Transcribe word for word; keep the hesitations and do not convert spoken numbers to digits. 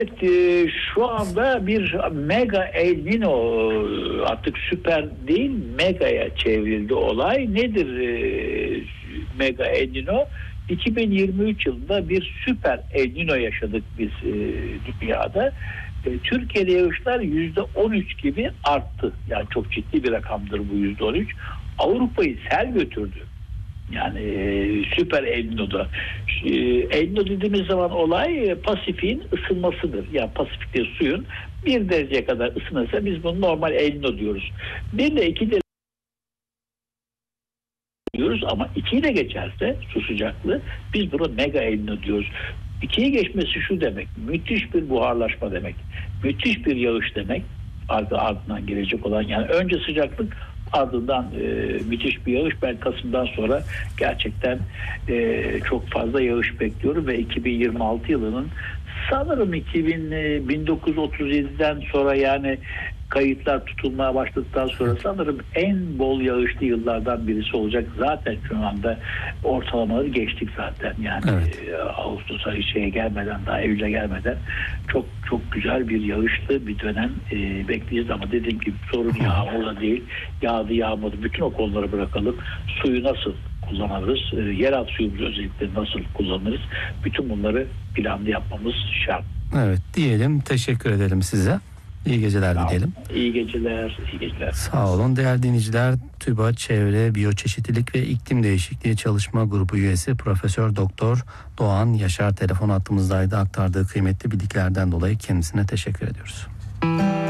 Evet, e, şu anda bir mega El Nino, artık süper değil mega'ya çevrildi olay. Nedir e, mega El Nino? iki bin yirmi üç yılında bir süper El Nino yaşadık biz e, dünyada. E, Türkiye'de yağışlar yüzde on üç gibi arttı. Yani çok ciddi bir rakamdır bu yüzde on üç. Avrupa'yı sel götürdü. Yani e, süper El Nino'da. E, El Nino dediğimiz zaman olay e, Pasifik'in ısınmasıdır. Yani Pasifik'te suyun bir dereceye kadar ısınırsa biz bunu normal El Nino diyoruz. Bir de iki derece diyoruz ama ikiyi de geçerse su sıcaklığı biz buna mega El Nino diyoruz. İkiyi geçmesi şu demek: müthiş bir buharlaşma demek. Müthiş bir yağış demek. Ardı ardından gelecek olan, yani önce sıcaklık, ardından e, müthiş bir yağış. Ben Kasım'dan sonra gerçekten e, çok fazla yağış bekliyorum ve iki bin yirmi altı yılının sanırım iki bin, e, bin dokuz yüz otuz yediden sonra, yani kayıtlar tutulmaya başladıktan sonra sanırım en bol yağışlı yıllardan birisi olacak. Zaten şu anda ortalamaları geçtik zaten. Yani evet. e, Ağustos ayı şeye gelmeden, daha Eylül'e gelmeden çok çok güzel bir yağışlı bir dönem e, bekleyeceğiz ama dediğim gibi sorun yağmurla değil, yağdı yağmadı, bütün o konuları bırakalım. Suyu nasıl kullanırız? E, yeraltı suyumuzu özellikle nasıl kullanırız? Bütün bunları planlı yapmamız şart. Evet diyelim, teşekkür edelim size. İyi geceler Sağ dileyelim. İyi geceler, iyi geceler. Sağ olun değerli dinleyiciler. TÜBA Çevre, Biyoçeşitlilik ve İklim Değişikliği Çalışma Grubu üyesi Profesör Doktor Doğan Yaşar telefon hattımızdaydı. Aktardığı kıymetli bilgilerden dolayı kendisine teşekkür ediyoruz.